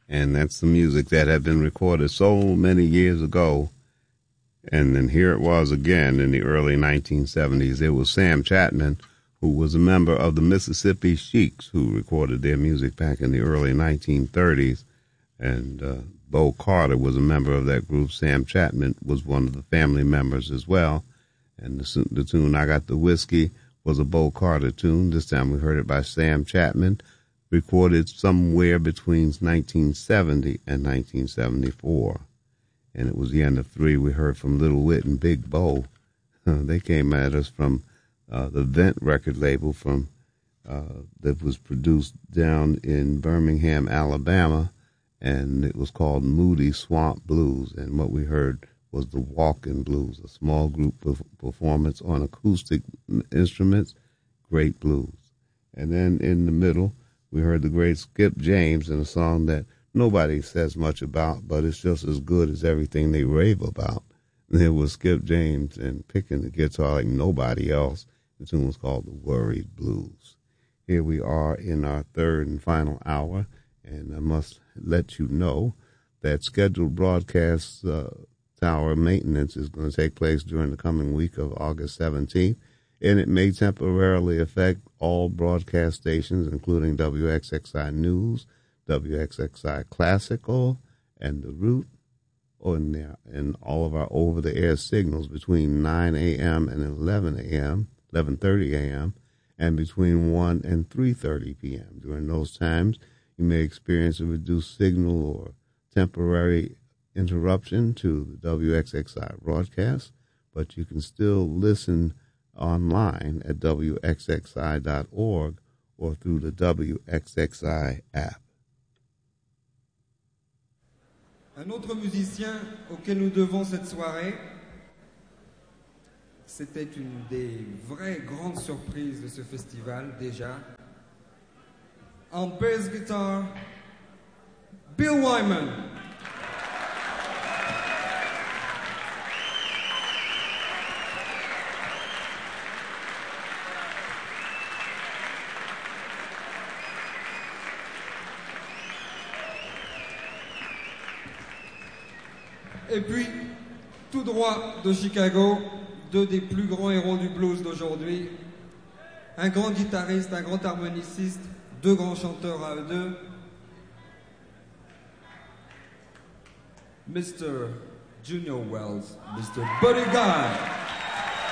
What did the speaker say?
And that's the music that had been recorded so many years ago. And then here it was again in the early 1970s. It was Sam Chatman, who was a member of the Mississippi Sheiks, who recorded their music back in the early 1930s. And Bo Carter was a member of that group. Sam Chatman was one of the family members as well. And the tune I Got the Whiskey was a Bo Carter tune. This time we heard it by Sam Chatman, recorded somewhere between 1970 and 1974. And it was the end of three. We heard from Little Wit and Big Bo. They came at us from the Vent record label from that was produced down in Birmingham, Alabama, and it was called Moody Swamp Blues. And what we heard was the Walking Blues, a small group performance on acoustic instruments, great blues. And then in the middle, we heard the great Skip James in a song that nobody says much about, but it's just as good as everything they rave about. There was Skip James and picking the guitar like nobody else. The tune was called The Worried Blues. Here we are in our third and final hour, and I must let you know that scheduled broadcasts tower maintenance is going to take place during the coming week of August 17th, and it may temporarily affect all broadcast stations, including WXXI News, WXXI Classical, and The Root, and all of our over-the-air signals between 9 a.m. and 11 a.m., 11:30 a.m., and between 1 and 3:30 p.m. During those times, you may experience a reduced signal or temporary interruption to the WXXI broadcast, but you can still listen online at WXXI.org or through the WXXI app. Un autre musicien auquel nous devons cette soirée, c'était une des vraies grandes surprises de ce festival déjà. En bass guitar, Bill Wyman. Et puis, tout droit de Chicago, deux des plus grands héros du blues d'aujourd'hui, un grand guitariste, un grand harmoniciste, deux grands chanteurs à eux deux, Mr. Junior Wells, Mr. Buddy Guy.